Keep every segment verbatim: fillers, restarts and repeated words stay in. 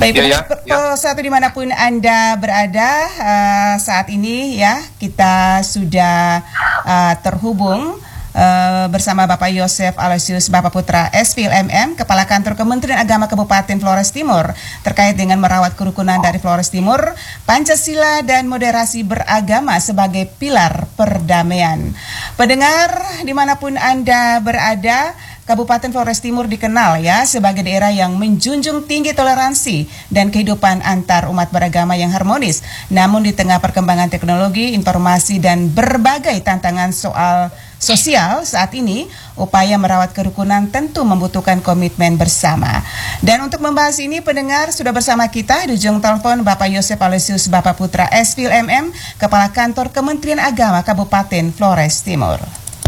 Baik, ya, per, ya, ya. satu dimanapun Anda berada uh, saat ini ya, kita sudah uh, terhubung uh, bersama Bapak Yosef Aloysius Bapaputra S P I L M M, Kepala Kantor Kementerian Agama Kabupaten Flores Timur, terkait dengan merawat kerukunan dari Flores Timur, Pancasila dan moderasi beragama sebagai pilar perdamaian. Pendengar dimanapun Anda berada, Kabupaten Flores Timur dikenal ya sebagai daerah yang menjunjung tinggi toleransi dan kehidupan antar umat beragama yang harmonis. Namun di tengah perkembangan teknologi, informasi dan berbagai tantangan soal sosial saat ini, upaya merawat kerukunan tentu membutuhkan komitmen bersama. Dan untuk membahas ini, pendengar sudah bersama kita di ujung telepon Bapak Yosef Aloysius Bapaputra S P I L M M, Kepala Kantor Kementerian Agama Kabupaten Flores Timur.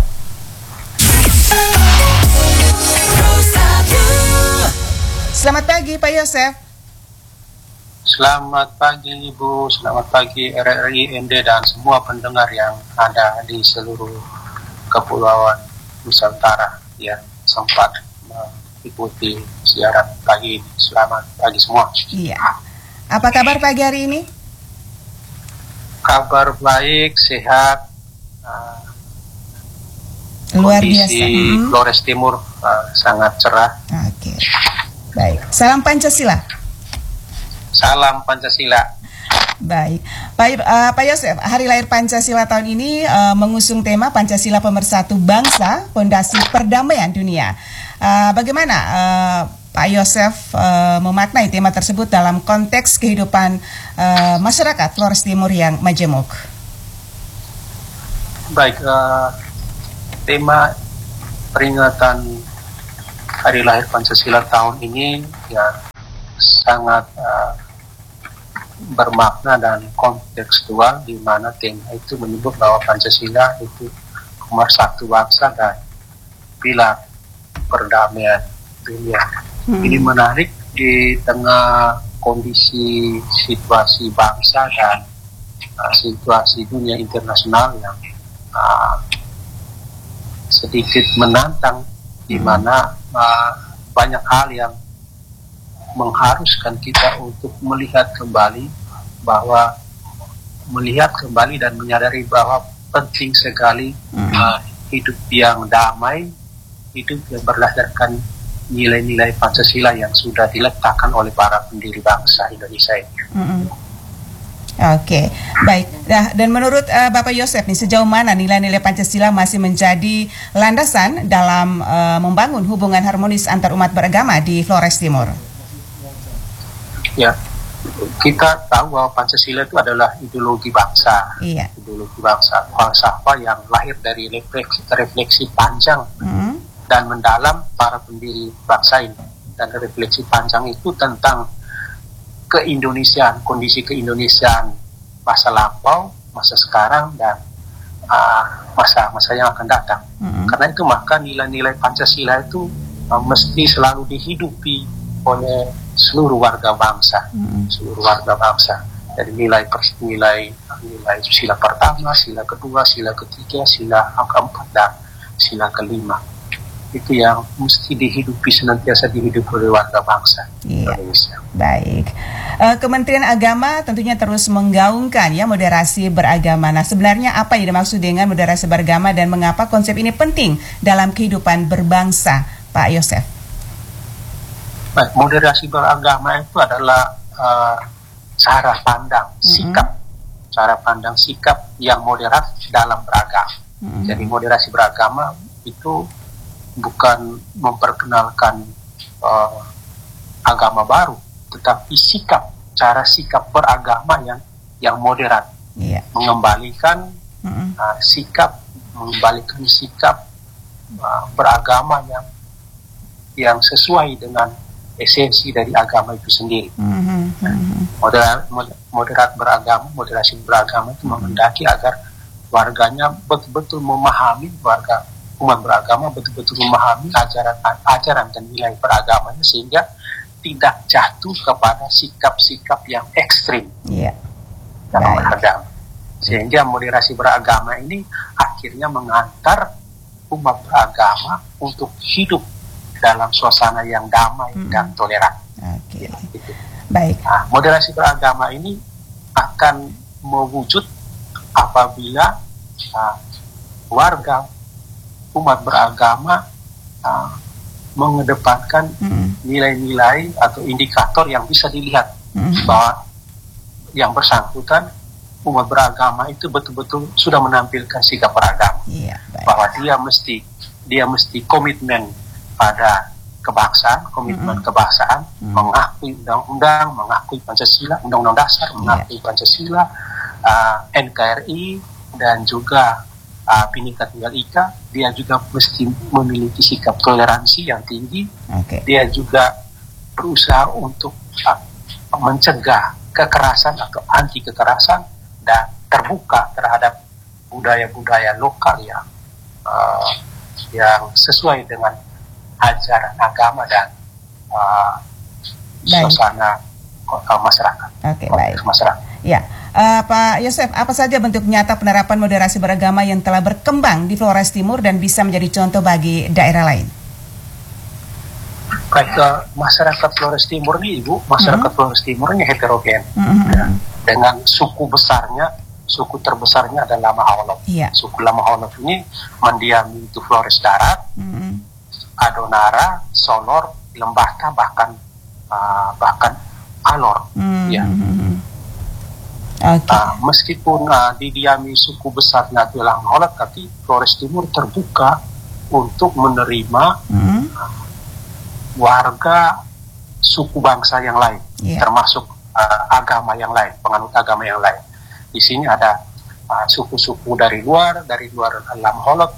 Selamat pagi Pak Yosef. Selamat pagi Ibu, selamat pagi R R I N D dan semua pendengar yang ada di seluruh Kepulauan Nusantara yang sempat mengikuti siaran pagi ini. Selamat pagi semua. Iya. Apa kabar pagi hari ini? Kabar baik, sehat. Uh, Luar kondisi biasa. Hmm. Flores Timur uh, sangat cerah. Oke. Baik. Salam Pancasila. Salam Pancasila. Baik, Pak, uh, Pak Yosef, Hari Lahir Pancasila tahun ini uh, mengusung tema Pancasila Pemersatu Bangsa, Fondasi Perdamaian Dunia. Uh, bagaimana uh, Pak Yosef uh, memaknai tema tersebut dalam konteks kehidupan uh, masyarakat Flores Timur yang majemuk? Baik, uh, tema peringatan Hari Lahir Pancasila tahun ini ya sangat uh, bermakna dan kontekstual, di mana tema itu menyebut bahwa Pancasila itu pemersatu bangsa dan pilar perdamaian dunia. Hmm. Ini menarik di tengah kondisi situasi bangsa dan uh, situasi dunia internasional yang uh, sedikit menantang, di mana uh, banyak hal yang mengharuskan kita untuk melihat kembali bahwa melihat kembali dan menyadari bahwa penting sekali uh, hidup yang damai, hidup yang berdasarkan nilai-nilai Pancasila yang sudah diletakkan oleh para pendiri bangsa Indonesia ini. Mm-hmm. Oke, baik. Nah, dan menurut uh, Bapak Yosef nih, sejauh mana nilai-nilai Pancasila masih menjadi landasan dalam uh, membangun hubungan harmonis antar umat beragama di Flores Timur? Ya, kita tahu bahwa Pancasila itu adalah ideologi bangsa, iya. ideologi bangsa, falsafah yang lahir dari refleksi, refleksi panjang mm. dan mendalam para pendiri bangsa ini. Dan refleksi panjang itu tentang keindonesiaan, kondisi keindonesiaan masa lampau, masa sekarang, dan uh, masa-masa yang akan datang. Mm-hmm. Karena itu maka nilai-nilai Pancasila itu uh, mesti selalu dihidupi oleh seluruh warga bangsa, mm-hmm. seluruh warga bangsa. Dari nilai nilai nilai sila pertama, sila kedua, sila ketiga, sila keempat, dan sila kelima. Itu yang mesti dihidupi, senantiasa dihidupi oleh warga bangsa iya. Indonesia. Baik, uh, Kementerian Agama tentunya terus menggaungkan ya moderasi beragama. Nah, sebenarnya apa yang dimaksud dengan moderasi beragama dan mengapa konsep ini penting dalam kehidupan berbangsa, Pak Yosef? Baik, moderasi beragama itu adalah uh, cara pandang, mm-hmm. sikap, cara pandang sikap yang moderat dalam beragama. Mm-hmm. Jadi moderasi beragama itu bukan memperkenalkan uh, agama baru, tetapi sikap, cara sikap beragama yang yang moderat, yeah. mengembalikan mm-hmm. uh, sikap, mengembalikan sikap uh, beragama yang yang sesuai dengan esensi dari agama itu sendiri. Mm-hmm. Moderat, moderat beragama, moderasi beragama itu menghendaki agar warganya betul-betul memahami, warga umat beragama betul-betul memahami ajaran-ajaran dan nilai beragamanya, sehingga tidak jatuh kepada sikap-sikap yang ekstrim yeah. dalam beragama. Sehingga moderasi beragama ini akhirnya mengantar umat beragama untuk hidup dalam suasana yang damai mm-hmm. dan toleran. Oke. Okay. Gitu. Baik. Nah, moderasi beragama ini akan mewujud apabila uh, warga umat beragama uh, mengedepankan mm-hmm. nilai-nilai atau indikator yang bisa dilihat mm-hmm. bahwa yang bersangkutan umat beragama itu betul-betul sudah menampilkan sikap beragama, yeah, bahwa dia mesti dia mesti komitmen pada kebangsaan, komitmen mm-hmm. kebangsaan, mm-hmm. mengakui undang-undang, mengakui Pancasila, undang-undang dasar, mengakui yeah. Pancasila, uh, N K R I, dan juga uh, Bhinneka Tunggal Ika. Dia juga mesti memiliki sikap toleransi yang tinggi. Okay. Dia juga berusaha untuk uh, mencegah kekerasan atau anti kekerasan dan terbuka terhadap budaya-budaya lokal yang uh, yang sesuai dengan ajaran agama dan uh, suasana uh, masyarakat. Oke, okay, baik. Masyarakat. Ya, uh, Pak Yosef, apa saja bentuk nyata penerapan moderasi beragama yang telah berkembang di Flores Timur dan bisa menjadi contoh bagi daerah lain? Baik, uh, masyarakat Flores Timur ini, Ibu, masyarakat mm-hmm. Flores Timur ini heterogen. Mm-hmm. Ya, dengan suku besarnya, suku terbesarnya adalah Lamaholok. Yeah. Suku Lamaholok ini mendiami itu Flores Darat, mm-hmm. Adonara, Solor, Lembata, bahkan uh, bahkan Alor. Mm-hmm. Ya. Okay. Uh, meskipun uh, didiami suku besarnya adalah Lamaholok, tapi Flores Timur terbuka untuk menerima mm-hmm. uh, warga suku bangsa yang lain, yeah. termasuk uh, agama yang lain, penganut agama yang lain. Di sini ada uh, suku-suku dari luar, dari luar Lamaholok,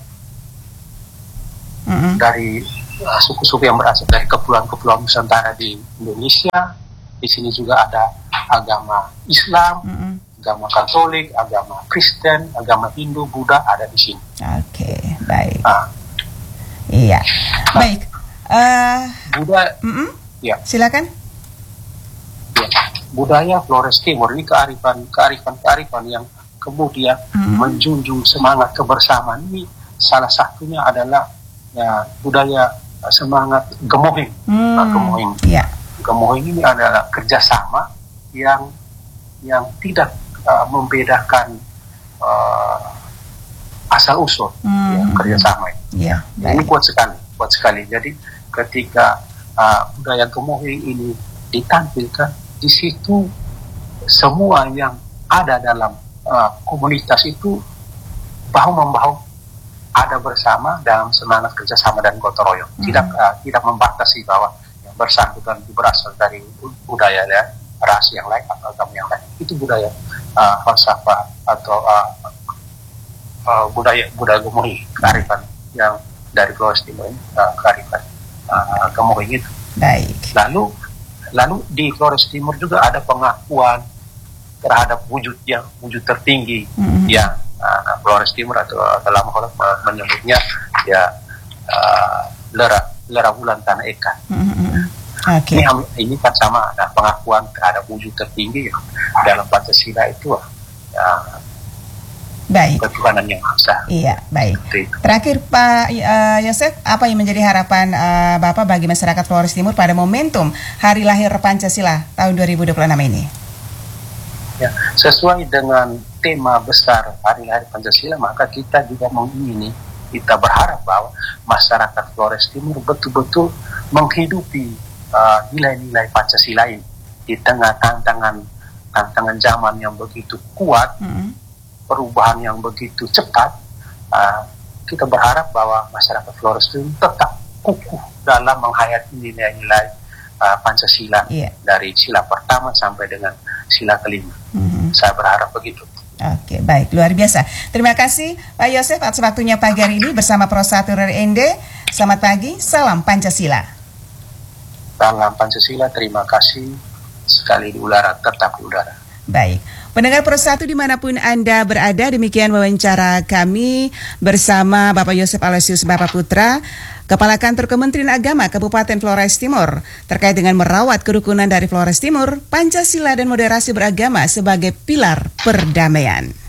mm-hmm. dari uh, suku-suku yang berasal dari kepulauan-kepulauan Nusantara di Indonesia. Di sini juga ada agama Islam, mm-hmm. agama Katolik, agama Kristen, agama Hindu, Buddha ada di sini. Oke, okay, baik. Uh, iya, nah, baik. Uh, Buddha, mm-mm. ya. Silakan. Ya, budaya Flores Timur ini kearifan, kearifan, kearifan yang kemudian mm-hmm. menjunjung semangat kebersamaan ini. Salah satunya adalah ya, budaya semangat gemohing. Mm. Nah, gemohing. Yeah. Gemohing ini adalah kerjasama yang yang tidak uh, membedakan uh, asal usul, mm. ya, kerjasama. Yeah, ini kuat sekali, kuat sekali. Jadi ketika uh, budaya gemohing ini ditampilkan, di situ semua yang ada dalam uh, komunitas itu bahu-membahu, ada bersama dalam semangat kerjasama dan gotong royong. Mm-hmm. Tidak uh, tidak membatasi bahwa yang bersangkutan itu berasal dari budaya ya, ras yang lain atau agama yang lain. Itu budaya uh, falsafah atau uh, uh, budaya budaya gemohing, kearifan yang dari Flores Timur ini, uh, kearifan uh, gemohing itu. Baik. Lalu lalu di Flores Timur juga ada pengakuan terhadap wujud yang wujud tertinggi mm-hmm. yang uh, Flores Timur atau dalam Holland menyebutnya ya uh, lera lera bulan tanah Eka. Mm-hmm. Okay. Ini ini kan sama, nah, pengakuan terhadap wujud tertinggi ya, dalam Pancasila itu ya, baik. Ketuhanan yang maha. Iya, baik. Terakhir Pak uh, Yosef, apa yang menjadi harapan uh, Bapak bagi masyarakat Flores Timur pada momentum Hari Lahir Pancasila tahun dua ribu dua puluh enam ini? Ya, sesuai dengan tema besar Hari Lahir Pancasila, maka kita juga mengingini, kita berharap bahwa masyarakat Flores Timur betul-betul menghidupi uh, nilai-nilai Pancasila ini di tengah tantangan tantangan zaman yang begitu kuat. Mm-hmm. Perubahan yang begitu cepat, uh, kita berharap bahwa masyarakat Flores Timur tetap kukuh dalam menghayati nilai-nilai uh, Pancasila, yeah. dari sila pertama sampai dengan sila kelima. Mm-hmm. Saya berharap begitu. Oke, baik, luar biasa. Terima kasih Pak Yosef atas waktunya pagi hari ini bersama Prosatur R N D. Selamat pagi, salam Pancasila. Salam Pancasila, terima kasih. Sekali di udara, tetap di udara. Baik, pendengar Prosatu dimanapun Anda berada, demikian wawancara kami bersama Bapak Yosef Aloysius Bapaputra, Kepala Kantor Kementerian Agama Kabupaten Flores Timur, terkait dengan merawat kerukunan dari Flores Timur, Pancasila dan moderasi beragama sebagai pilar perdamaian.